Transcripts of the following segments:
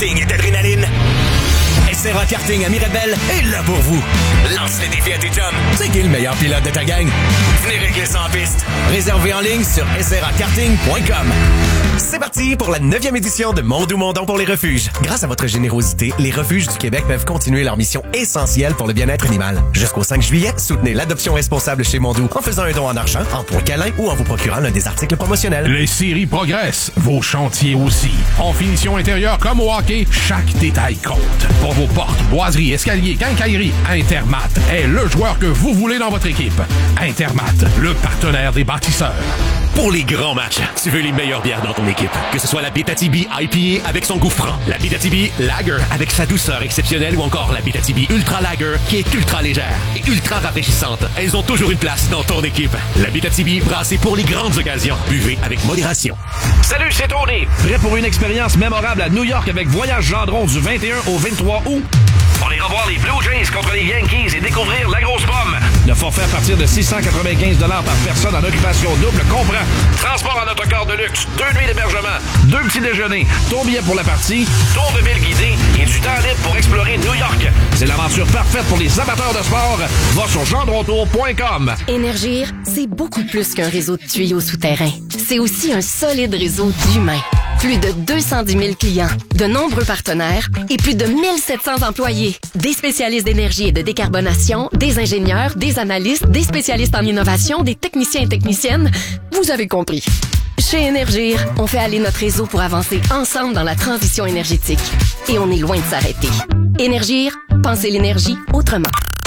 karting et d'adrénaline? SRA Karting à Mirabel est là pour vous. Lance les défis à tes chums. C'est qui le meilleur pilote de ta gang? Venez régler ça en piste. Réservez en ligne sur srakarting.com. C'est parti pour la 9e édition de Mondou Mondon pour les refuges. Grâce à votre générosité, les refuges du Québec peuvent continuer leur mission essentielle pour le bien-être animal. Jusqu'au 5 juillet, soutenez l'adoption responsable chez Mondou en faisant un don en argent, en points câlins ou en vous procurant l'un des articles promotionnels. Les séries progressent, vos chantiers aussi. En finition intérieure comme au hockey, chaque détail compte. Pour vos portes, boiseries, escaliers, quincailleries, Intermat est le joueur que vous voulez dans votre équipe. Intermat, le partenaire des bâtisseurs. Pour les grands matchs, tu veux les meilleures bières dans ton équipe. Que ce soit la Bétatibi IPA avec son goût franc, la Bétatibi Lager avec sa douceur exceptionnelle ou encore la Bétatibi Ultra Lager qui est ultra légère et ultra rafraîchissante. Elles ont toujours une place dans ton équipe. La Bétatibi brassée pour les grandes occasions. Buvez avec modération. Salut, c'est Tony. Prêt pour une expérience mémorable à New York avec Voyage Gendron du 21 au 23 août? Pour aller revoir les Blue Jays contre les Yankees et découvrir la grosse pomme. Le forfait à partir de 695 $ par personne en occupation double comprend transport en autocar de luxe, 2 nuits d'hébergement, 2 petits déjeuners, ton billet pour la partie, tour de ville guidé et du temps libre pour explorer New York. C'est l'aventure parfaite pour les amateurs de sport. Va sur gendrontour.com. Énergir, c'est beaucoup plus qu'un réseau de tuyaux souterrains. C'est aussi un solide réseau d'humains. Plus de 210 000 clients, de nombreux partenaires et plus de 1700 employés. Des spécialistes d'énergie et de décarbonation, des ingénieurs, des analystes, des spécialistes en innovation, des techniciens et techniciennes. Vous avez compris. Chez Énergir, on fait aller notre réseau pour avancer ensemble dans la transition énergétique. Et on est loin de s'arrêter. Énergir, pensez l'énergie autrement.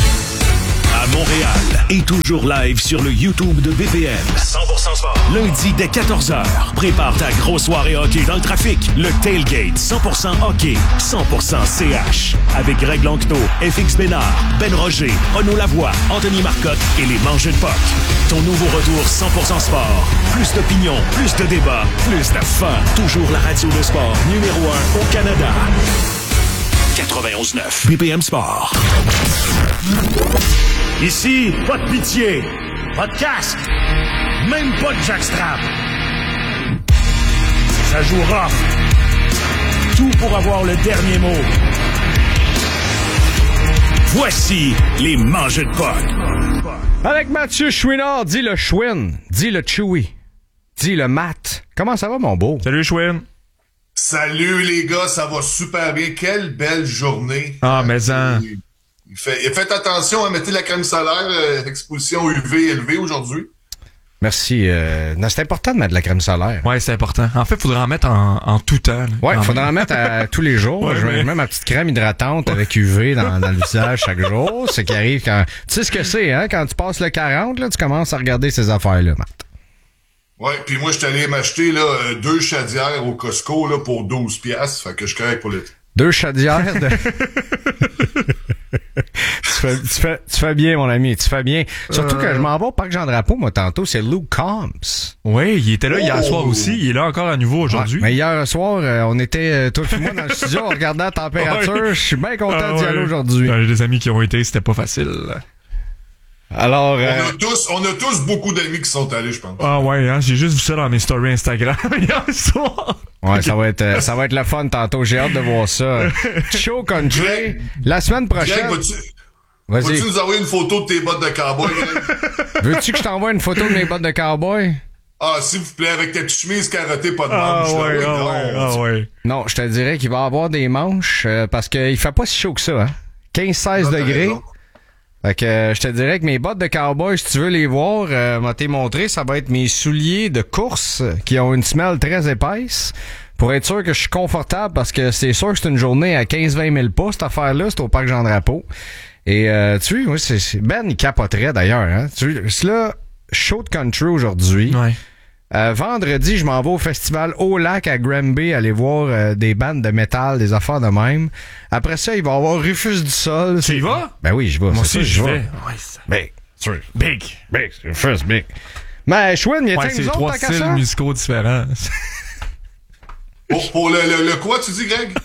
À Montréal et toujours live sur le YouTube de BPM. 100% sport. Lundi dès 14h. Prépare ta grosse soirée hockey dans le trafic. Le Tailgate 100% hockey, 100% CH. Avec Greg Langto, FX Bénard, Ben Roger, Ono Lavoie, Anthony Marcotte et les Mangeux de Puck. Ton nouveau retour 100% sport. Plus d'opinion, plus de débats, plus de fun. Toujours la radio de sport numéro 1 au Canada. 91.9 BPM Sport. Ici, pas de pitié, pas de casque, même pas de jackstrap. Ça joue rough. Tout pour avoir le dernier mot. Voici les Mangeux de Puck. Avec Mathieu Chouinard, dit le Chouin, dit le Chewy, dit le Matt. Comment ça va, mon beau? Salut, Chouin. Salut les gars, ça va super bien. Quelle belle journée. Ah, mais en... Faites attention à mettre la crème solaire, exposition UV élevée aujourd'hui. Merci. C'est important de mettre de la crème solaire. Ouais, c'est important. En fait, il faudrait en mettre en tout temps. Ouais, il faudrait en mettre tous les jours. Ouais, je mets ma petite crème hydratante avec UV dans le visage chaque jour. Ce qui arrive quand... Tu sais ce que c'est, hein? Quand tu passes le 40, là, tu commences à regarder ces affaires-là, Matt. Ouais, puis moi, je suis allé m'acheter là 2 chaudières au Costco là, pour 12$. Fait que je suis correct pour le... 2 chaudières de... tu fais bien, mon ami, tu fais bien. Surtout que je m'en vais au Parc Jean-Drapeau, moi, tantôt, c'est Luke Combs. Oui, il était là hier soir aussi. Il est là encore à nouveau aujourd'hui. Ouais, mais hier soir, on était, toi et moi, dans le studio, on regardait la température. Je suis bien content d'y aller aujourd'hui. J'ai des amis qui ont été, c'était pas facile. Alors, on a tous beaucoup d'amis qui sont allés, je pense. Ah ouais, hein, j'ai juste vu ça dans mes stories Instagram hier soir. Ouais, ça va être le fun tantôt. J'ai hâte de voir ça. Show Country. Greg, la semaine prochaine. Greg, vas-tu nous envoyer une photo de tes bottes de cowboy, Greg? Veux-tu que je t'envoie une photo de mes bottes de cowboy? Ah, s'il vous plaît, avec ta petite chemise carottée, pas de manches. Ouais. Non, je te dirais qu'il va y avoir des manches parce qu'il fait pas si chaud que ça, hein. 15-16 degrés. Fait que je te dirais que mes bottes de cowboy, si tu veux les voir, m'a été montré, ça va être mes souliers de course qui ont une semelle très épaisse. Pour être sûr que je suis confortable parce que c'est sûr que c'est une journée à 15-20 000 pas, cette affaire-là, c'est au Parc Jean-Drapeau. Et tu vois, c'est Ben, il capoterait d'ailleurs. Hein? C'est là, show de country aujourd'hui. Ouais. Vendredi, je m'en vais au festival Au Lac à Granby aller voir des bandes de métal, des affaires de même. Après ça, il va y avoir Rufus du Sol. Tu y vas? Ben oui, je vais. Moi aussi, je vais. Big. Big. Rufus, big. Mais Chouin, il y a c'est 3 styles musicaux différents. Pour le quoi, tu dis, Greg?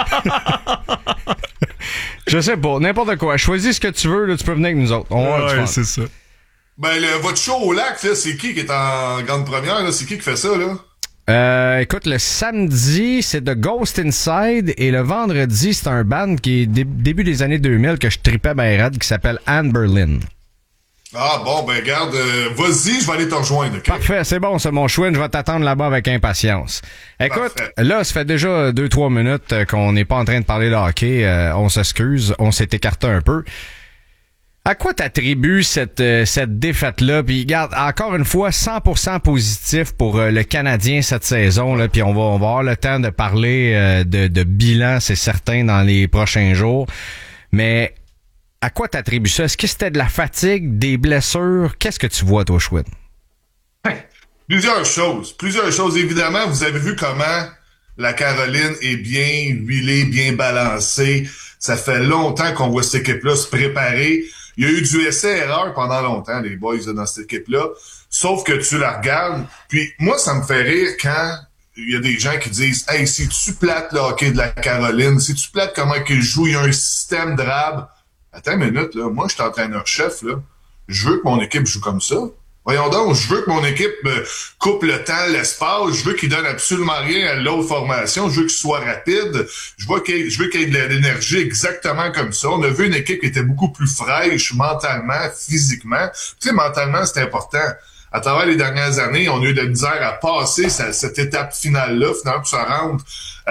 Je sais pas, n'importe quoi. Choisis ce que tu veux, là, tu peux venir avec nous autres. On va ouais, c'est ça. Ben, votre show au lac, là, c'est qui est en grande première, là? C'est qui fait ça, là? Écoute, le samedi, c'est The Ghost Inside et le vendredi, c'est un band qui est début des années 2000 que je tripais ben raide qui s'appelle Anne Berlin. Ah bon, ben regarde, vas-y, je vais aller te rejoindre, OK? Parfait, c'est bon ça, mon chouine, je vais t'attendre là-bas avec impatience. Écoute, Parfait. là, ça fait déjà 2-3 minutes qu'on n'est pas en train de parler de hockey. On s'excuse, on s'est écarté un peu. À quoi t'attribues cette défaite-là? Puis regarde, encore une fois, 100% positif pour le Canadien cette saison. Là. Puis on va avoir le temps de parler de bilan, c'est certain, dans les prochains jours. Mais à quoi t'attribues ça? Est-ce que c'était de la fatigue, des blessures? Qu'est-ce que tu vois, toi, Chouette? Plusieurs choses. Évidemment, vous avez vu comment la Caroline est bien huilée, bien balancée. Ça fait longtemps qu'on voit cette équipe-là se préparer. Il y a eu du essai-erreur pendant longtemps, les boys, dans cette équipe-là. Sauf que tu la regardes. Puis moi, ça me fait rire quand il y a des gens qui disent « Hey, si tu plates le hockey de la Caroline, si tu plates comment qu'ils jouent, il y a un système drabe. » Attends une minute, là. Moi, je suis entraîneur-chef, là. Je veux que mon équipe joue comme ça. Voyons donc, je veux que mon équipe coupe le temps, l'espace, je veux qu'il donne absolument rien à l'autre formation, je veux qu'il soit rapide, je veux qu'il y ait de l'énergie exactement comme ça. On a vu une équipe qui était beaucoup plus fraîche mentalement, physiquement. Tu sais, mentalement, c'est important. À travers les dernières années, on a eu de la misère à passer cette étape finale-là, finalement, pour se rendre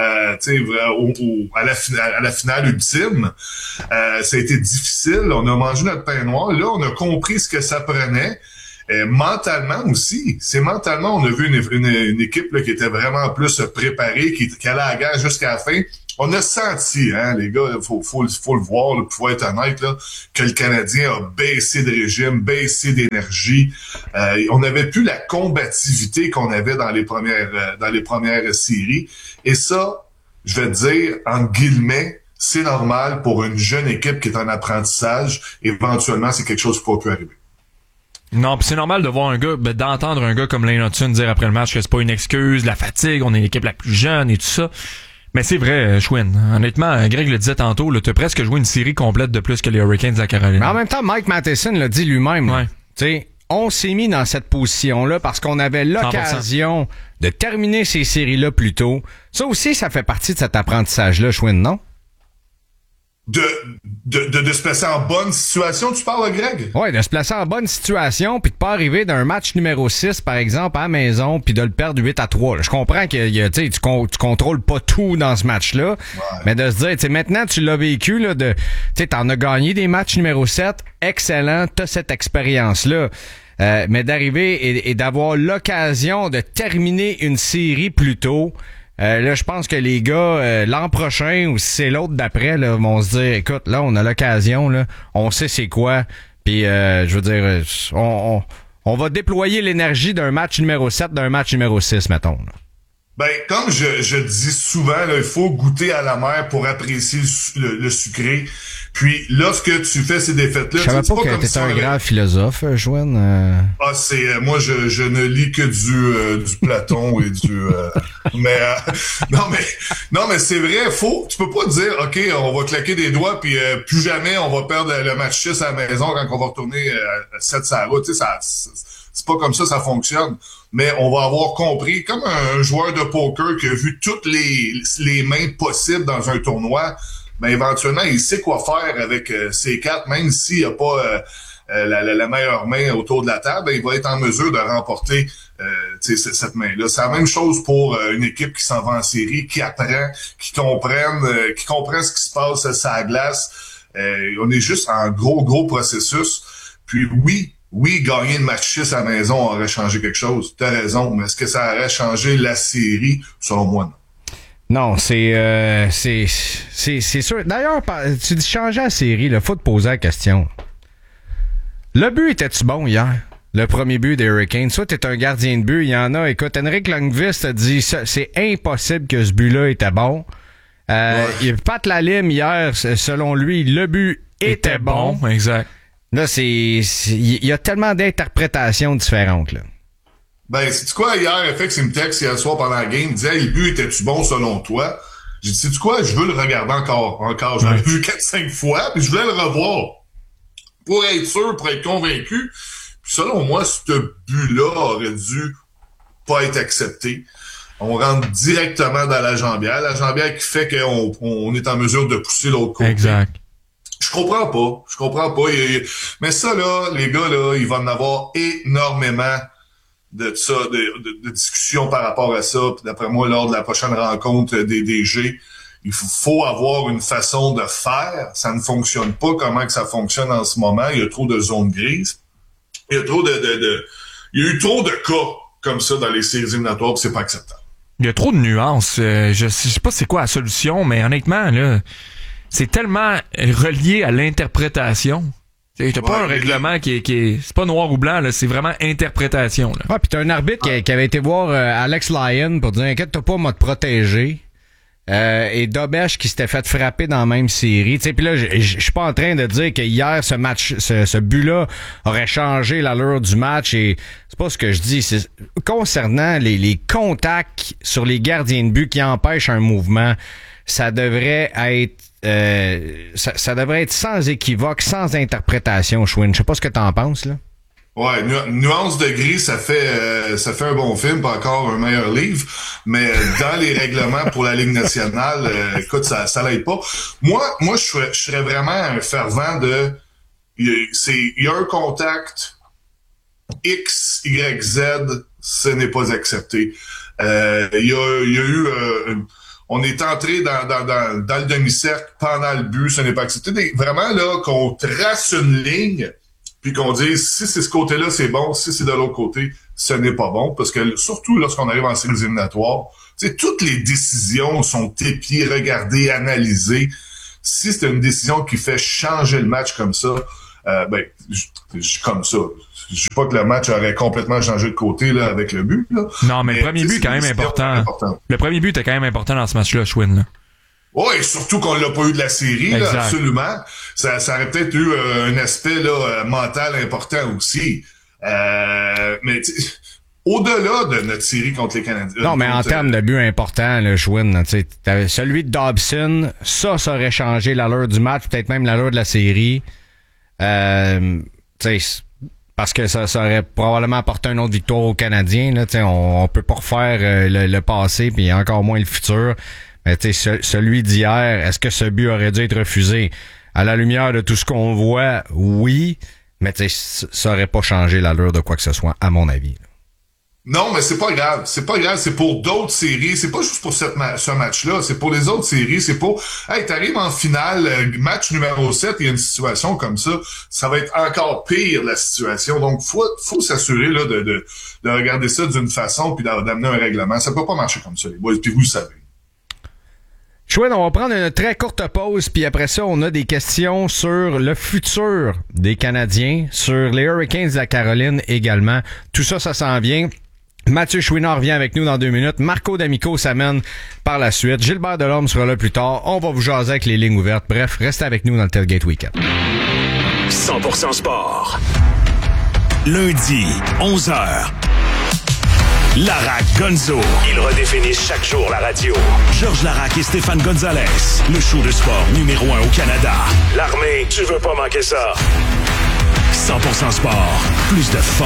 à la finale ultime. Ça a été difficile, on a mangé notre pain noir. Là, on a compris ce que ça prenait. Mentalement aussi, mentalement, on a vu une équipe là, qui était vraiment plus préparée, qui allait à la guerre jusqu'à la fin. On a senti, hein, les gars, faut le voir, là, faut être honnête, là, que le Canadien a baissé de régime, baissé d'énergie. On n'avait plus la combativité qu'on avait dans les premières séries. Et ça, je vais te dire, en guillemets, c'est normal pour une jeune équipe qui est en apprentissage. Éventuellement, c'est quelque chose qui peut arriver. Non, pis c'est normal de voir un gars, d'entendre un gars comme Lane Hutson dire après le match que c'est pas une excuse, la fatigue, on est l'équipe la plus jeune et tout ça. Mais c'est vrai, Chouine. Honnêtement, Greg le disait tantôt, là, t'as presque joué une série complète de plus que les Hurricanes de la Caroline. Mais en même temps, Mike Matheson l'a dit lui-même. Ouais. Tu sais, on s'est mis dans cette position-là parce qu'on avait l'occasion 100%. De terminer ces séries-là plus tôt. Ça aussi, ça fait partie de cet apprentissage-là, Chouine, non? De se placer en bonne situation, tu parles, Greg? Oui, de se placer en bonne situation, puis de pas arriver d'un match numéro 6, par exemple, à la maison, puis de le perdre 8-3. Là. Je comprends que tu contrôles pas tout dans ce match-là, ouais. Mais de se dire, tu sais, maintenant, tu l'as vécu, là, tu sais, t'en as gagné des matchs numéro 7, excellent, t'as cette expérience-là. Mais d'arriver et d'avoir l'occasion de terminer une série plus tôt, là, je pense que les gars, l'an prochain, ou si c'est l'autre d'après, là, vont se dire, écoute, là, on a l'occasion, là, on sait c'est quoi, puis je veux dire, on va déployer l'énergie d'un match numéro 7, d'un match numéro 6, mettons. Là. Ben, comme je dis souvent, là, il faut goûter à la mer pour apprécier le sucré. Puis, lorsque tu fais ces défaites-là... Je savais pas que t'étais un grand philosophe, Joanne. Ah, moi, je ne lis que du Platon et du... Non, mais c'est vrai, tu peux pas dire, OK, on va claquer des doigts, puis plus jamais on va perdre le match 6 à la maison quand on va retourner à 7 sur la route. Tu sais, c'est pas comme ça fonctionne. Mais on va avoir compris, comme un joueur de poker qui a vu toutes les mains possibles dans un tournoi, ben éventuellement, il sait quoi faire avec ses cartes, même s'il n'y a pas la meilleure main autour de la table, ben, il va être en mesure de remporter cette main-là. C'est la même chose pour une équipe qui s'en va en série, qui apprend, qui comprend ce qui se passe sur la glace. On est juste en gros processus. Puis oui, gagner le match 6 à la maison aurait changé quelque chose. T'as raison, mais est-ce que ça aurait changé la série? Selon moi, non. Non, c'est sûr. D'ailleurs, tu dis changer la série, il faut te poser la question. Le but était-tu bon hier? Le premier but des Hurricanes. Soit t'es un gardien de but, il y en a. Écoute, Henrik Lundqvist a dit c'est impossible que ce but-là était bon. Il Pat Lalime hier, selon lui, le but était bon. Exact. Là, il y a tellement d'interprétations différentes, là. Ben, c'est quoi, hier, FX, il me texte hier soir pendant la game, il disait, le but était-tu bon selon toi? J'ai dit, sais-tu quoi, je veux le regarder encore. Je l'ai vu 4-5 fois, puis je voulais le revoir. Pour être sûr, pour être convaincu. Puis selon moi, ce but-là aurait dû pas être accepté. On rentre directement dans la jambière qui fait qu'on est en mesure de pousser l'autre côté. Exact. Je comprends pas. Mais ça, là, les gars, là, il va en avoir énormément de ça, de discussions par rapport à ça. Puis d'après moi, lors de la prochaine rencontre des DG, il faut avoir une façon de faire. Ça ne fonctionne pas comment que ça fonctionne en ce moment. Il y a trop de zones grises. Il y a trop il y a eu trop de cas comme ça dans les séries éliminatoires, puis c'est pas acceptable. Il y a trop de nuances. Je sais pas c'est quoi la solution, mais honnêtement, là, c'est tellement relié à l'interprétation. T'as pas un règlement qui est c'est pas noir ou blanc, là, c'est vraiment interprétation. Là. Ouais, pis t'as un arbitre qui avait été voir Alex Lyon pour dire inquiète-toi pas, m'a te protégé. Et Dobesch qui s'était fait frapper dans la même série. Tu sais, puis là, je suis pas en train de dire que hier ce but-là aurait changé l'allure du match. Et c'est pas ce que je dis. C'est concernant les contacts sur les gardiens de but qui empêchent un mouvement, ça devrait être ça devrait être sans équivoque, sans interprétation. Schwinn, je sais pas ce que t'en penses là. Ouais, Nuance de gris, ça fait un bon film, pas encore un meilleur livre, mais dans les règlements pour la Ligue nationale, écoute, ça l'aide pas. Moi, je serais vraiment un fervent de, il y a un contact X, Y, Z, ce n'est pas accepté. Il y a eu, on est entré dans le demi-cercle pendant le but, ce n'est pas accepté. Vraiment là, qu'on trace une ligne. Puis qu'on dise, si c'est ce côté-là, c'est bon, si c'est de l'autre côté, ce n'est pas bon. Parce que surtout lorsqu'on arrive en séries éliminatoires, toutes les décisions sont épiées, regardées, analysées. Si c'est une décision qui fait changer le match comme ça, comme ça. Je dis pas que le match aurait complètement changé de côté là avec le but. Là. Non, mais le premier but est quand même important. Le premier but est quand même important dans ce match-là, Schwinn, là. Oui, surtout qu'on l'a pas eu de la série, là, absolument. Ça aurait peut-être eu un aspect là mental important aussi. Mais au-delà de notre série contre les Canadiens. Non, mais en termes de but important, le Schwinn, celui de Dobson, ça aurait changé l'allure du match, peut-être même l'allure de la série. Parce que ça aurait probablement apporté une autre victoire aux Canadiens. Là, on peut pas refaire le passé, puis encore moins le futur. Mais tu sais, celui d'hier, est-ce que ce but aurait dû être refusé? À la lumière de tout ce qu'on voit, oui, mais tu sais, ça aurait pas changé l'allure de quoi que ce soit, à mon avis. Là. Non, mais c'est pas grave. C'est pas grave. C'est pour d'autres séries. C'est pas juste pour ce match-là. C'est pour les autres séries. C'est pour, hey, t'arrives en finale, match numéro 7, il y a une situation comme ça. Ça va être encore pire, la situation. Donc, faut s'assurer, là, de regarder ça d'une façon puis d'amener un règlement. Ça peut pas marcher comme ça, les boys. Puis vous le savez. Chouette, on va prendre une très courte pause, puis après ça, on a des questions sur le futur des Canadiens, sur les Hurricanes de la Caroline également. Tout ça, ça s'en vient. Mathieu Chouinard revient avec nous dans 2 minutes. Marco D'Amico s'amène par la suite. Gilbert Delorme sera là plus tard. On va vous jaser avec les lignes ouvertes. Bref, restez avec nous dans le Tailgate Weekend. 100% sport. Lundi, 11h. Larac Gonzo. Ils redéfinissent chaque jour la radio. Georges Larac et Stéphane Gonzalez. Le show de sport numéro 1 au Canada. L'armée, tu veux pas manquer ça. 100% sport. Plus de fun.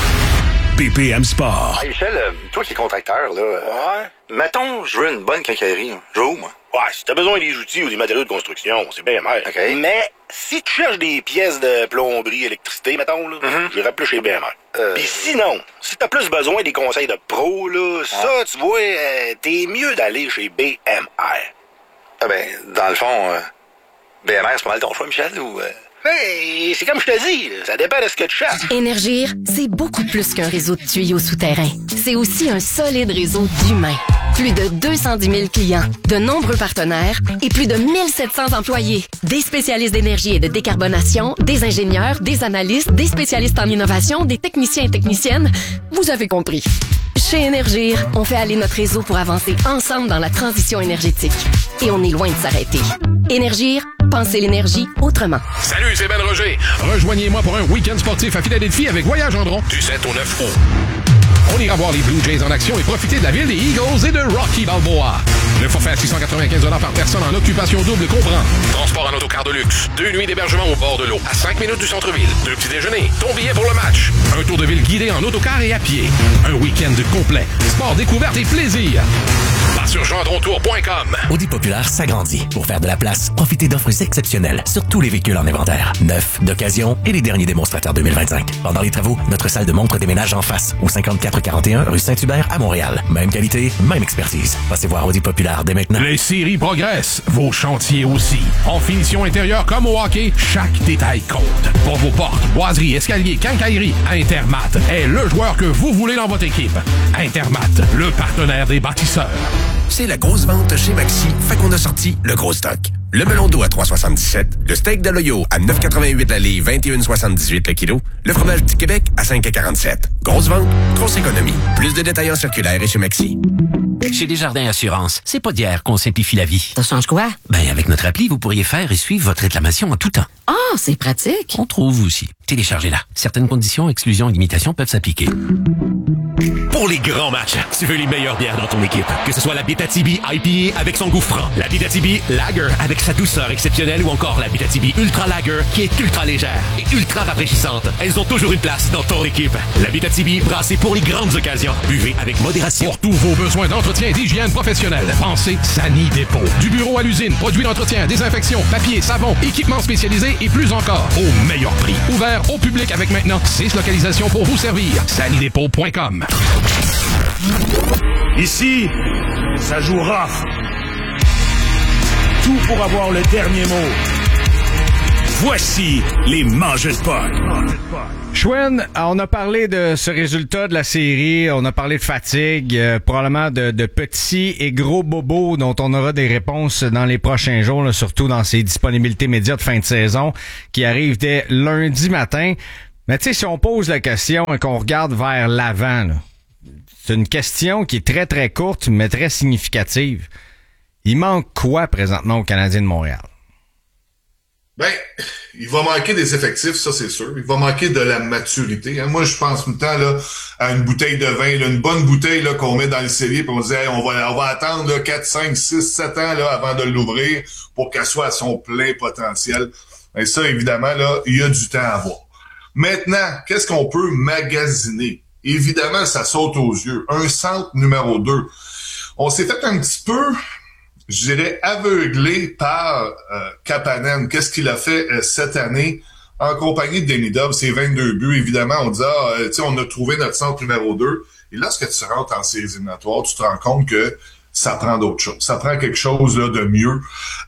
BPM Sport. Hey Michel, toi qui es contracteur, là. Ouais. Mettons, je veux une bonne quincaillerie. Je veux où, moi? Ouais, si t'as besoin des outils ou des matériaux de construction, c'est bien BMR. OK. Mais si tu cherches des pièces de plomberie, électricité, mettons, là, j'irai plus chez BMR. Puis sinon, si t'as plus besoin des conseils de pro, là, ça, tu vois, t'es mieux d'aller chez BMR. Ah ben, dans le fond, BMR, c'est pas mal ton choix, Michel, ou... Hey, c'est comme je te dis, ça dépend de ce que tu cherches. Énergir, c'est beaucoup plus qu'un réseau de tuyaux souterrains. C'est aussi un solide réseau d'humains. Plus de 210 000 clients, de nombreux partenaires et plus de 1700 employés. Des spécialistes d'énergie et de décarbonation, des ingénieurs, des analystes, des spécialistes en innovation, des techniciens et techniciennes. Vous avez compris. Chez Énergir, on fait aller notre réseau pour avancer ensemble dans la transition énergétique. Et on est loin de s'arrêter. Énergir, pensez l'énergie autrement. Salut, c'est Ben Roger. Rejoignez-moi pour un week-end sportif à Philadelphie avec Voyage Gendron du 7 au 9 août. On ira voir les Blue Jays en action et profiter de la ville des Eagles et de Rocky Balboa. Le forfait à 695 $ par personne en occupation double comprend transport en autocar de luxe, 2 nuits d'hébergement au bord de l'eau, à 5 minutes du centre-ville, 2 petits déjeuners, ton billet pour le match, un tour de ville guidé en autocar et à pied, un week-end complet, sport, découverte et plaisir. Va sur gendrontour.com. Audi Populaire s'agrandit. Pour faire de la place, profitez d'offres exceptionnelles sur tous les véhicules en inventaire. Neufs, d'occasion et les derniers démonstrateurs 2025. Pendant les travaux, notre salle de montre déménage en face, au 5441 rue Saint-Hubert à Montréal. Même qualité, même expertise. Passez voir Audi Populaire dès maintenant. Les séries progressent, vos chantiers aussi. En finition intérieure comme au hockey, chaque détail compte. Pour vos portes, boiseries, escaliers, quincailleries, Intermat est le joueur que vous voulez dans votre équipe. Intermat, le partenaire des bâtisseurs. C'est la grosse vente chez Maxi, fait qu'on a sorti le gros stock. Le melon d'eau à 3,77, le steak de l'Oyo à 9,88 la livre, 21,78 le kilo, le fromage du Québec à 5,47. Grosse vente, grosse économie. Plus de détails en circulaire et chez Maxi. Chez Desjardins Assurance, c'est pas d'hier qu'on simplifie la vie. Ça change quoi? Ben, avec notre appli, vous pourriez faire et suivre votre réclamation en tout temps. Ah, c'est pratique. On trouve aussi. Téléchargez-la. Certaines conditions, exclusions et limitations peuvent s'appliquer. Pour les grands matchs, tu veux les meilleures bières dans ton équipe. Que ce soit la Abitibi IPA avec son goût franc, la Abitibi Lager avec sa douceur exceptionnelle ou encore la Abitibi Ultra Lager qui est ultra légère et ultra rafraîchissante. Elles ont toujours une place dans ton équipe. La Abitibi brassée pour les grandes occasions. Buvez avec modération. Pour tous vos besoins d'entretien et d'hygiène professionnelle, pensez Sani Dépôt. Du bureau à l'usine, produits d'entretien, désinfection, papier, savon, équipements spécialisés et plus encore. Au meilleur prix. Ouvert au public avec maintenant 6 localisations pour vous servir. sanidépôt.com. Ici, ça joue rough. Tout pour avoir le dernier mot. Voici les mangeurs de puck. Chouin, on a parlé de ce résultat de la série, on a parlé de fatigue, probablement de petits et gros bobos dont on aura des réponses dans les prochains jours, là, surtout dans ces disponibilités médias de fin de saison qui arrivent dès lundi matin. Mais tu sais, si on pose la question et qu'on regarde vers l'avant, là, c'est une question qui est très, très courte, mais très significative. Il manque quoi présentement aux Canadiens de Montréal? Ben, il va manquer des effectifs, ça c'est sûr. Il va manquer de la maturité. Moi, je pense tout le temps là, à une bouteille de vin, là, une bonne bouteille là, qu'on met dans le cellier, puis on se dit hey, on va attendre là, 4, 5, 6, 7 ans là, avant de l'ouvrir pour qu'elle soit à son plein potentiel. Et ça, évidemment, là, il y a du temps à avoir. Maintenant, qu'est-ce qu'on peut magasiner? Évidemment, ça saute aux yeux. Un centre numéro 2. On s'est fait un petit peu, je dirais, aveuglé par Kapanen. Qu'est-ce qu'il a fait cette année en compagnie de Demidov? C'est 22 buts, évidemment. On dit, tu sais, on a trouvé notre centre numéro 2. Et lorsque tu rentres en séries éliminatoires, tu te rends compte que ça prend d'autres choses. Ça prend quelque chose là de mieux.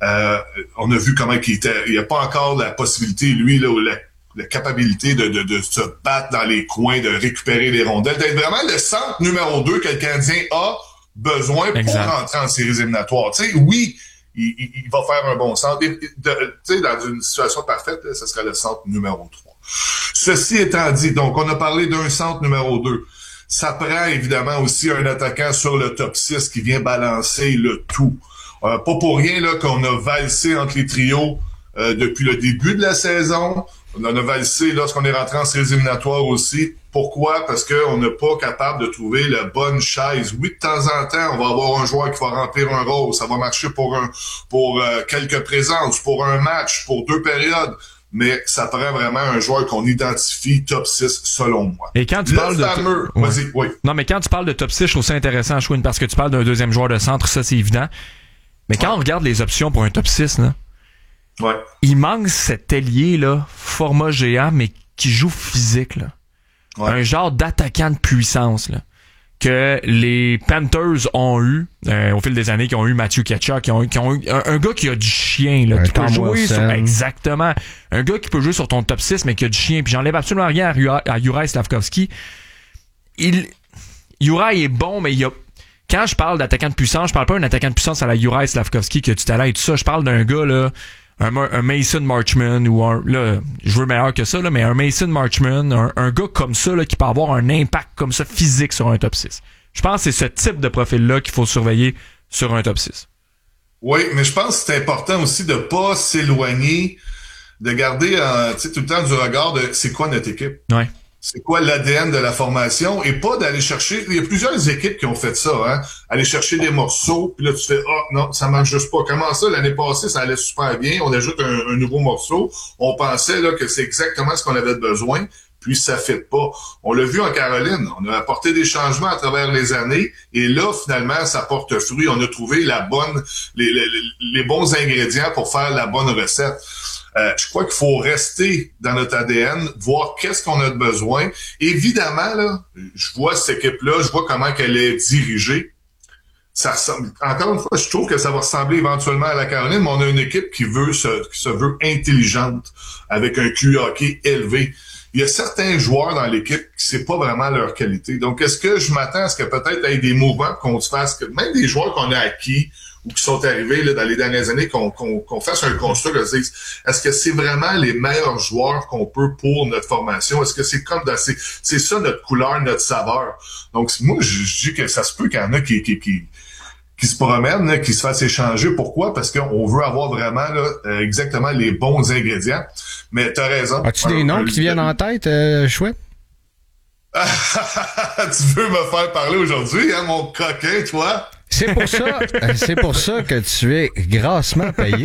On a vu comment il n'y a pas encore la possibilité, lui, là, la capacité de se battre dans les coins, de récupérer les rondelles, d'être vraiment le centre numéro 2 que le Canadien a besoin pour rentrer en séries éliminatoires. Tu sais, oui, il va faire un bon centre. Tu sais, dans une situation parfaite, là, ce serait le centre numéro 3. Ceci étant dit, donc, on a parlé d'un centre numéro 2. Ça prend évidemment aussi un attaquant sur le top 6 qui vient balancer le tout. Pas pour rien là qu'on a valsé entre les trios depuis le début de la saison. On en a valsé lorsqu'on est rentré en séries éliminatoires aussi. Pourquoi? Parce qu'on n'est pas capable de trouver la bonne chaise. Oui, de temps en temps, on va avoir un joueur qui va remplir un rôle. Ça va marcher pour quelques présences, pour un match, pour 2 périodes. Mais ça prend vraiment un joueur qu'on identifie top 6 selon moi. Et quand tu parles fameux, vas-y, oui. Non, mais quand tu parles de top 6, je trouve ça intéressant, Chouin, parce que tu parles d'un deuxième joueur de centre, ça c'est évident. Mais quand on regarde les options pour un top 6, là, ouais. Il manque cet ailier, là, format géant, mais qui joue physique, là. Ouais. Un genre d'attaquant de puissance, là. Que les Panthers ont eu, au fil des années, qui ont eu Matthew Tkachuk, qui ont eu un gars qui a du chien, là, qui peut jouer sur, exactement. Un gars qui peut jouer sur ton top 6, mais qui a du chien. Puis j'enlève absolument rien à Juraj Slafkovský. Juraj est bon, mais il y a, quand je parle d'attaquant de puissance, je parle pas d'un attaquant de puissance à la Juraj Slafkovský qui a du talent et tout ça. Je parle d'un gars, là, un Mason Marchman ou là, je veux meilleur que ça, là, mais un Mason Marchman, un gars comme ça, là, qui peut avoir un impact comme ça physique sur un top 6. Je pense que c'est ce type de profil-là qu'il faut surveiller sur un top 6. Oui, mais je pense que c'est important aussi de pas s'éloigner, de garder tout le temps du regard de c'est quoi notre équipe. Ouais. c'est quoi l'ADN de la formation et pas d'aller chercher. Il y a plusieurs équipes qui ont fait ça, hein. Aller chercher des morceaux, puis là tu fais non, ça marche juste pas. Comment ça, l'année passée, ça allait super bien, on ajoute un nouveau morceau. On pensait là que c'est exactement ce qu'on avait besoin, puis ça fait pas. On l'a vu en Caroline, on a apporté des changements à travers les années, et là, finalement, ça porte fruit. On a trouvé les bons ingrédients pour faire la bonne recette. Je crois qu'il faut rester dans notre ADN, voir qu'est-ce qu'on a de besoin. Évidemment, là, je vois cette équipe-là, je vois comment qu'elle est dirigée. Ça ressemble, encore une fois, je trouve que ça va ressembler éventuellement à la Caroline, mais on a une équipe qui se veut intelligente, avec un QI hockey élevé. Il y a certains joueurs dans l'équipe qui c'est pas vraiment leur qualité. Donc, est-ce que je m'attends à ce que peut-être il y ait des mouvements qu'on se fasse, que même des joueurs qu'on a acquis ou qui sont arrivés là, dans les dernières années, qu'on fasse un constat, que est-ce que c'est vraiment les meilleurs joueurs qu'on peut pour notre formation? Est-ce que c'est comme c'est ça notre couleur, notre saveur? Donc, moi, je dis que ça se peut qu'il y en a qui se promènent, là, qui se fassent échanger. Pourquoi? Parce qu'on veut avoir vraiment là, exactement les bons ingrédients. Mais t'as raison. As-tu des noms qui te viennent en tête, Chouette? Tu veux me faire parler aujourd'hui, hein, mon coquin, toi? C'est pour ça que tu es grassement payé.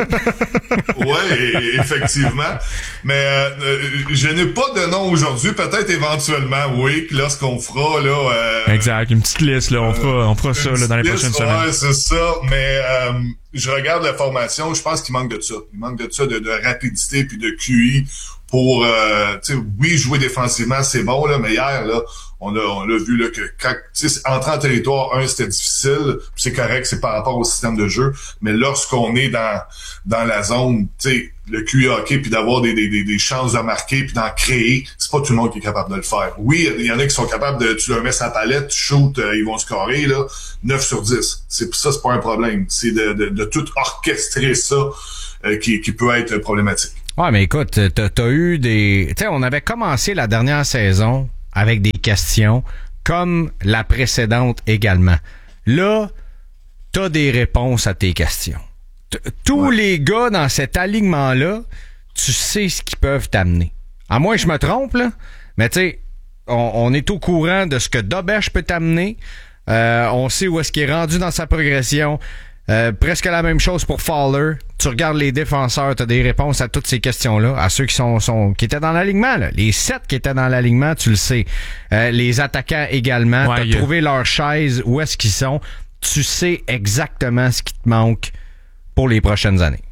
Oui, effectivement. Mais je n'ai pas de nom aujourd'hui. Peut-être éventuellement, oui, lorsqu'on fera là. Exact, une petite liste là. On fera ça là, dans les prochaines semaines. Ouais, c'est ça. Mais je regarde la formation. Je pense qu'il manque de ça. Il manque de ça, de rapidité puis de QI pour, oui, jouer défensivement, c'est bon là. Mais hier là, on l'a vu là que quand entrer en territoire, c'était difficile, c'est correct, c'est par rapport au système de jeu, mais lorsqu'on est dans la zone, le QI hockey, puis d'avoir des chances de marquer, puis d'en créer, c'est pas tout le monde qui est capable de le faire. Oui, il y en a qui sont capables de, tu leur mets sa palette, tu shoot, ils vont scorer là, 9 sur 10. C'est pas un problème. C'est de tout orchestrer ça qui peut être problématique. Ouais, mais écoute, t'as eu des... Tu sais, on avait commencé la dernière saison avec des questions, comme la précédente également. Là, t'as des réponses à tes questions. Tous les gars dans cet alignement-là, tu sais ce qu'ils peuvent t'amener. À moins que je me trompe, là, mais tu sais, on est au courant de ce que Dobesch peut t'amener. On sait où est-ce qu'il est rendu dans sa progression. Presque la même chose pour Fowler. Tu regardes les défenseurs, tu as des réponses à toutes ces questions-là, à ceux qui étaient dans l'alignement. Là. Les 7 qui étaient dans l'alignement, tu le sais. Les attaquants également. Ouais, tu as trouvé leur chaise, où est-ce qu'ils sont. Tu sais exactement ce qui te manque pour les prochaines années.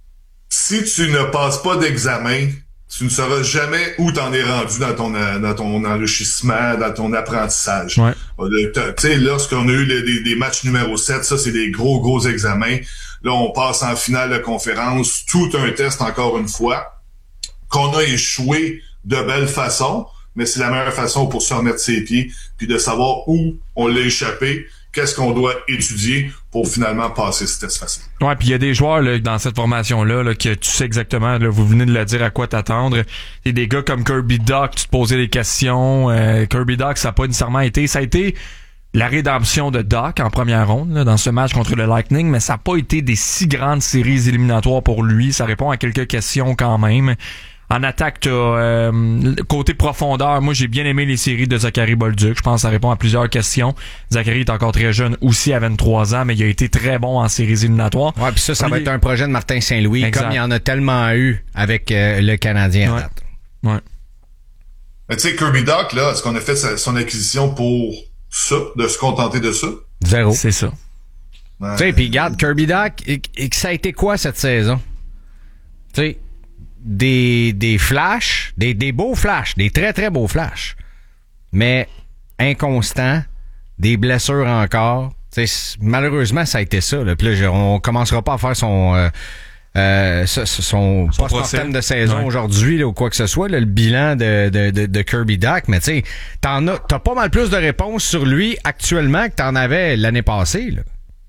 Si tu ne passes pas d'examen, tu ne sauras jamais où t'en es rendu dans ton enrichissement, dans ton apprentissage. Ouais. Tu sais, lorsqu'on a eu des matchs numéro 7, ça, c'est des gros examens. Là, on passe en finale de conférence, tout un test encore une fois, qu'on a échoué de belle façon, mais c'est la meilleure façon pour se remettre ses pieds, puis de savoir où on l'a échappé, qu'est-ce qu'on doit étudier pour finalement passer ce test facile. Ouais, puis il y a des joueurs là, dans cette formation-là là, que tu sais exactement, là, vous venez de le dire à quoi t'attendre. Il y a des gars comme Kirby Dach, tu te posais des questions. Kirby Dach, ça n'a pas nécessairement été... Ça a été la rédemption de Dach en première ronde là, dans ce match contre le Lightning, mais ça n'a pas été des si grandes séries éliminatoires pour lui. Ça répond à quelques questions quand même. En attaque, t'as côté profondeur. Moi, j'ai bien aimé les séries de Zachary Bolduc. Je pense que ça répond à plusieurs questions. Zachary est encore très jeune aussi, à 23 ans, mais il a été très bon en séries éliminatoires. Ouais, puis ça va être un projet de Martin Saint-Louis, exact, comme il y en a tellement eu avec le Canadien. Ouais. Mais tu sais, Kirby Dach, là, est-ce qu'on a fait son acquisition pour ça, de se contenter de ça? 0. C'est ça. Tu sais, puis regarde, Kirby Dach, et ça a été quoi cette saison? Tu sais, des flashs, des beaux flashs, des très très beaux flashs, mais inconstants, des blessures encore. T'sais, malheureusement, ça a été ça. Là. Puis là, on commencera pas à faire son post-mortem de saison aujourd'hui là, ou quoi que ce soit, là, le bilan de Kirby Dach, mais tu sais, t'as pas mal plus de réponses sur lui actuellement que t'en avais l'année passée. Là.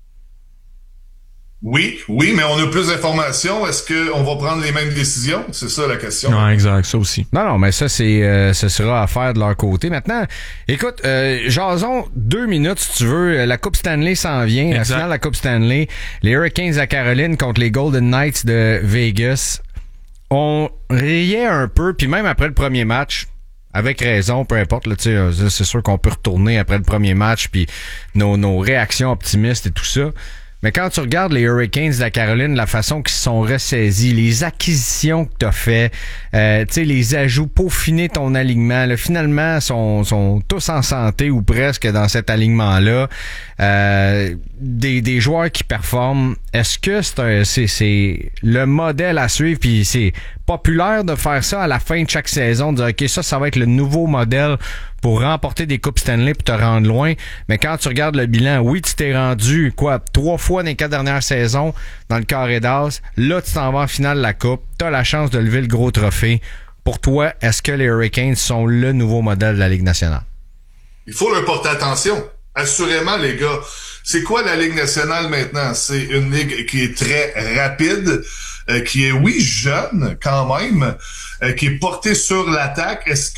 Oui, mais on a plus d'informations. Est-ce qu'on va prendre les mêmes décisions? C'est ça la question. Non, exact, ça aussi. Non, mais ça, ce sera à faire de leur côté. Maintenant, écoute, jason 2 minutes, si tu veux. La Coupe Stanley s'en vient. Exact. La finale de la Coupe Stanley. Les Hurricanes à Caroline contre les Golden Knights de Vegas. On riait un peu, puis même après le premier match, avec raison, peu importe, là, c'est sûr qu'on peut retourner après le premier match puis nos réactions optimistes et tout ça. Mais quand tu regardes les Hurricanes de la Caroline, la façon qu'ils se sont ressaisis, les acquisitions que tu as fait, les ajouts, peaufiner ton alignement, là, finalement, sont tous en santé ou presque dans cet alignement-là. Des joueurs qui performent. Est-ce que c'est le modèle à suivre, puis c'est populaire de faire ça à la fin de chaque saison, de dire OK, ça va être le nouveau modèle pour remporter des Coupes Stanley pour te rendre loin. Mais quand tu regardes le bilan, oui, tu t'es rendu 3 fois dans les 4 dernières saisons dans le carré d'as. Là, tu t'en vas en finale de la Coupe. Tu as la chance de lever le gros trophée. Pour toi, est-ce que les Hurricanes sont le nouveau modèle de la Ligue nationale? Il faut leur porter attention. Assurément, les gars. C'est quoi la Ligue nationale maintenant? C'est une ligue qui est très rapide, qui est, oui, jeune quand même, qui est portée sur l'attaque. Est-ce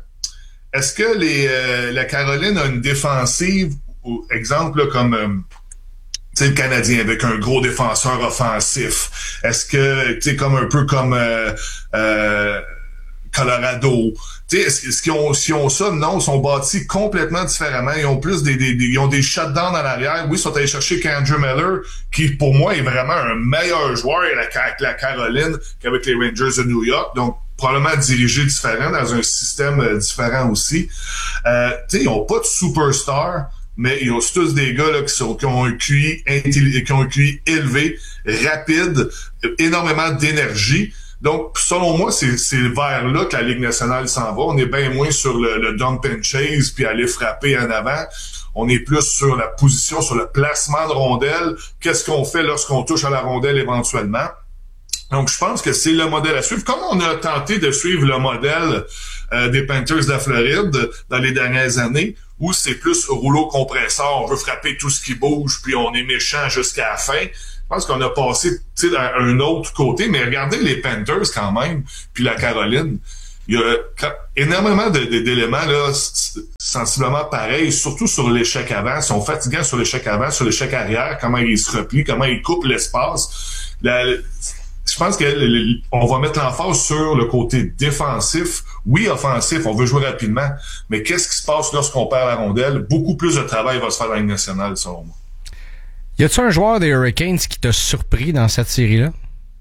que la Caroline a une défensive, ou exemple là, comme le Canadien avec un gros défenseur offensif? Est-ce que comme un peu comme Colorado? Est-ce qu'ils ont ça? Non, ils sont bâtis complètement différemment. Ils ont plus ils ont des shutdowns en arrière. Oui, ils sont allés chercher Andrew Miller, qui pour moi est vraiment un meilleur joueur avec la Caroline qu'avec les Rangers de New York. Donc, probablement dirigé différent dans un système différent aussi. Ils n'ont pas de superstar, mais ils ont tous des gars là, qui ont un QI élevé, rapide, énormément d'énergie. Donc, selon moi, c'est vers là que la Ligue nationale s'en va. On est bien moins sur le dump and chase puis aller frapper en avant. On est plus sur la position, sur le placement de rondelle. Qu'est-ce qu'on fait lorsqu'on touche à la rondelle éventuellement? Donc, je pense que c'est le modèle à suivre. Comme on a tenté de suivre le modèle des Panthers de la Floride dans les dernières années, où c'est plus rouleau compresseur, on veut frapper tout ce qui bouge, puis on est méchant jusqu'à la fin. Je pense qu'on a passé à un autre côté, mais regardez les Panthers quand même, puis la Caroline. Il y a énormément d'éléments là, sensiblement pareils, surtout sur l'échec avant. Ils sont fatigants sur l'échec avant, sur l'échec arrière, comment ils se replient, comment ils coupent l'espace. Je pense qu'on va mettre l'emphase sur le côté défensif. Oui, offensif, on veut jouer rapidement, mais qu'est-ce qui se passe lorsqu'on perd la rondelle? Beaucoup plus de travail va se faire dans la Ligue nationale, selon moi. Y a-t-il un joueur des Hurricanes qui t'a surpris dans cette série-là?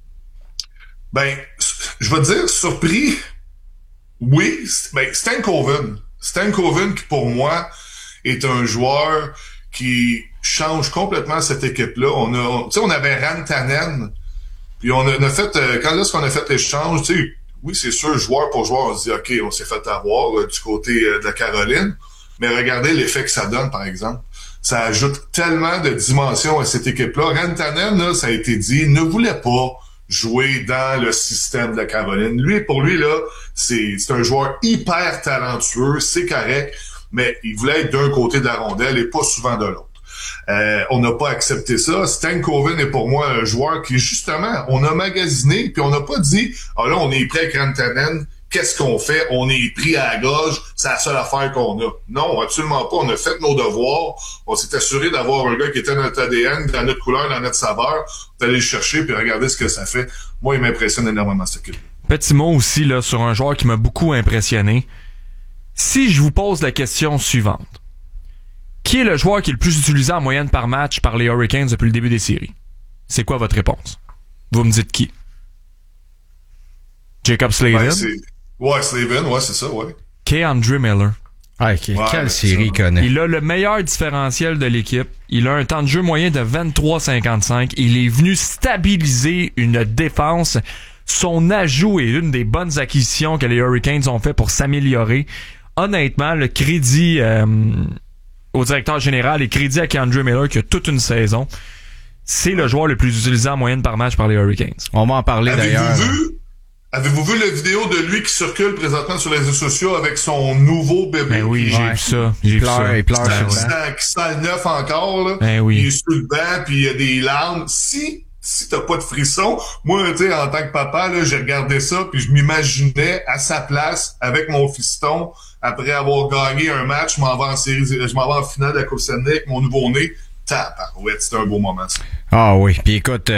Ben, je vais te dire, surpris, oui, Stan Coven. Stan Coven, qui pour moi est un joueur qui change complètement cette équipe-là. On avait Rantanen, puis on a fait, lorsqu'on a fait l'échange, tu sais, oui, c'est sûr, joueur pour joueur, on se dit, OK, on s'est fait avoir du côté de la Caroline, mais regardez l'effet que ça donne, par exemple. Ça ajoute tellement de dimensions à cette équipe-là. Rantanen, là, ça a été dit, ne voulait pas jouer dans le système de la Caroline. Pour lui, là, c'est un joueur hyper talentueux, c'est correct, mais il voulait être d'un côté de la rondelle et pas souvent de l'autre. On n'a pas accepté ça. Stan Coven est pour moi un joueur qui, justement, on a magasiné, puis on n'a pas dit, là, on est prêt avec Rantanen, qu'est-ce qu'on fait? On est pris à la gorge, c'est la seule affaire qu'on a. Non, absolument pas. On a fait nos devoirs. On s'est assuré d'avoir un gars qui était dans notre ADN, dans notre couleur, dans notre saveur. On est allé le chercher, puis regarder ce que ça fait. Moi, il m'impressionne énormément, cette équipe. Petit mot aussi là sur un joueur qui m'a beaucoup impressionné. Si je vous pose la question suivante. Qui est le joueur qui est le plus utilisé en moyenne par match par les Hurricanes depuis le début des séries? C'est quoi votre réponse? Vous me dites qui? Jacob Slavin? Slavin, c'est ça, ouais. Andrew Miller. Quelle série il connaît. Il a le meilleur différentiel de l'équipe. Il a un temps de jeu moyen de 23,55. Il est venu stabiliser une défense. Son ajout est une des bonnes acquisitions que les Hurricanes ont fait pour s'améliorer. Honnêtement, le crédit au directeur général et crédit à Andrew Miller qui a toute une saison. C'est le joueur le plus utilisé en moyenne par match par les Hurricanes. On va en parler d'ailleurs. Avez-vous vu la vidéo de lui qui circule présentement sur les réseaux sociaux avec son nouveau bébé? Ben oui, j'ai vu ça. Il pleure qui sent le neuf encore, là. Ben oui. Il est sur le banc, puis il y a des larmes. Si t'as pas de frisson, moi, tu sais, en tant que papa, là, j'ai regardé ça, puis je m'imaginais à sa place, avec mon fiston, après avoir gagné un match, je m'en vais en finale de la Coupe Stanley avec mon nouveau-né. Tabarouette, c'était un beau moment, ça. Ah oui, puis écoute,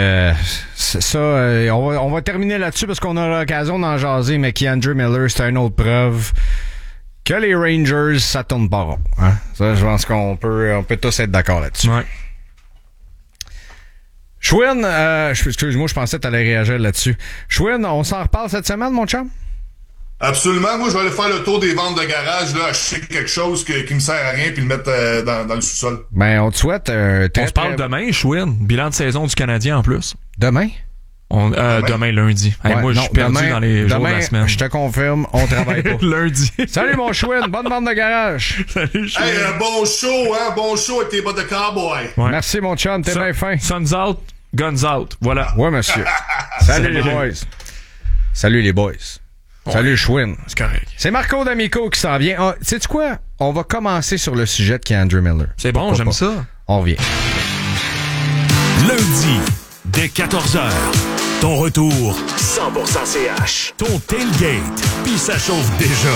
on va terminer là-dessus parce qu'on a l'occasion d'en jaser, mais Andrew Miller, c'est une autre preuve que les Rangers, ça tourne pas rond. Hein? Ça, je pense qu'on peut tous être d'accord là-dessus. Ouais. Chouine, excuse-moi, je pensais que t'allais réagir là-dessus. Chouine, on s'en reparle cette semaine, mon chum? Absolument. Moi, je vais aller faire le tour des ventes de garage, là, acheter quelque chose qui me sert à rien puis le mettre dans le sous-sol. Ben, on te souhaite on se parle demain, Chouine. Bilan de saison du Canadien en plus. Demain? Demain, lundi. Hey, Ouais, moi, je suis perdu dans les jours de la semaine. Je te confirme, on travaille pas. Lundi. Salut, mon Chouine. Bonne vente de garage. Salut, Chouine. Hey, bon show, hein? Bon show avec tes bottes de cowboy. Ouais. Merci, mon chum. T'es bien fin. Suns out, guns out. Voilà. Ouais, monsieur. Salut, les boys. Salut, les boys. Ouais. Salut, Chouine. C'est correct. C'est Marco D'Amico qui s'en vient. Ah, sais-tu quoi? On va commencer sur le sujet de Andrew Miller. C'est bon, j'aime ça. On revient. Lundi, dès 14h. Ton retour, 100% CH. Ton tailgate, puis ça chauffe déjà.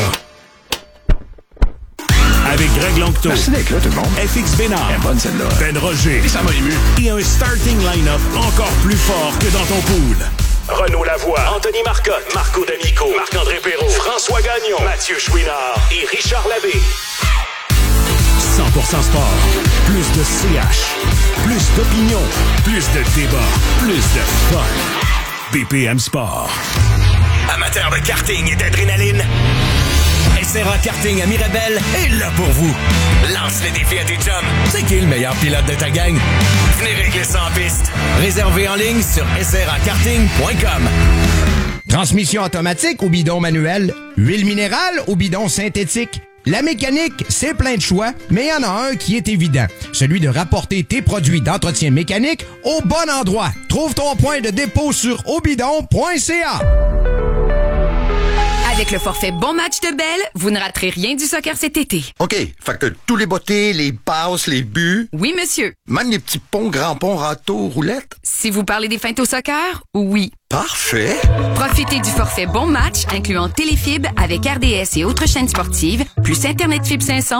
Avec Greg Lanctot. Merci d'être là, tout le monde. FX Bénard. Elle est bonne, celle-là. Ben Roger. Et ça m'a ému. Et un starting line-up encore plus fort que dans ton pool. Renaud Lavoie, Anthony Marcotte, Marco D'Amico, Marc-André Perrault, François Gagnon, Mathieu Chouinard et Richard Labbé. 100% sport. Plus de CH. Plus d'opinion. Plus de débat. Plus de fun. BPM Sport. Amateurs de karting et d'adrénaline, SRA Karting à Mirabel est là pour vous. Lance les défis à tes chums. C'est qui le meilleur pilote de ta gang? Venez régler ça en piste. Réservez en ligne sur srakarting.com. Transmission automatique ou bidon manuel? Huile minérale ou bidon synthétique? La mécanique, c'est plein de choix, mais il y en a un qui est évident. Celui de rapporter tes produits d'entretien mécanique au bon endroit. Trouve ton point de dépôt sur obidon.ca. Avec le forfait Bon Match de Bell, vous ne raterez rien du soccer cet été. OK, fait que tous les bottées, les passes, les buts... Oui, monsieur. Même les petits ponts, grands ponts, râteaux, roulettes... Si vous parlez des feintes au soccer, oui. Parfait. Profitez du forfait Bon Match, incluant Téléfib avec RDS et autres chaînes sportives, plus Internet Fibre 500